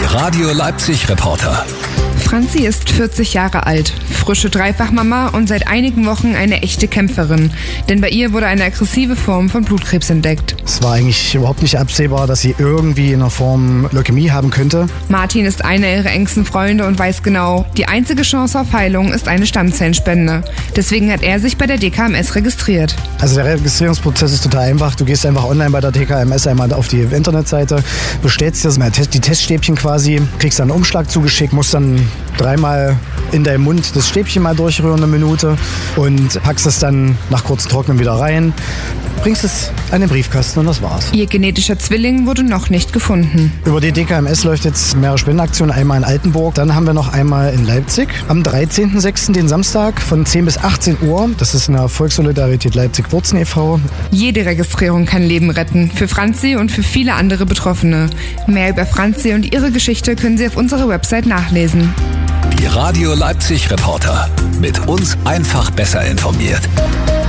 Radio Leipzig Reporter. Franzi ist 40 Jahre alt, frische Dreifachmama und seit einigen Wochen eine echte Kämpferin. Denn bei ihr wurde eine aggressive Form von Blutkrebs entdeckt. Es war eigentlich überhaupt nicht absehbar, dass sie irgendwie in einer Form Leukämie haben könnte. Martin ist einer ihrer engsten Freunde und weiß genau, die einzige Chance auf Heilung ist eine Stammzellenspende. Deswegen hat er sich bei der DKMS registriert. Also der Registrierungsprozess ist total einfach. Du gehst einfach online bei der DKMS einmal auf die Internetseite, bestellst dir die Teststäbchen quasi, kriegst dann einen Umschlag zugeschickt, musst dann dreimal in deinem Mund das Stäbchen mal durchrühren, eine Minute, und packst es dann nach kurzem Trocknen wieder rein, bringst es an den Briefkasten und das war's. Ihr genetischer Zwilling wurde noch nicht gefunden. Über die DKMS läuft jetzt mehrere Spendenaktionen, einmal in Altenburg, dann haben wir noch einmal in Leipzig am 13.06., den Samstag, von 10 bis 18 Uhr. Das ist eine Volkssolidarität Leipzig-Wurzen e.V. Jede Registrierung kann Leben retten, für Franzi und für viele andere Betroffene. Mehr über Franzi und ihre Geschichte können Sie auf unserer Website nachlesen. Die Radio Leipzig Reporter. Mit uns einfach besser informiert.